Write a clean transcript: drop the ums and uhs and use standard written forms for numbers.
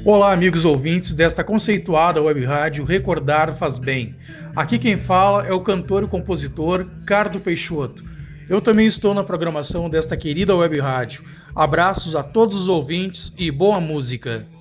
Olá, amigos ouvintes desta conceituada web rádio Recordar Faz Bem. Aqui quem fala é o cantor e compositor Cardo Peixoto. Eu também estou na programação desta querida web rádio. Abraços a todos os ouvintes e boa música.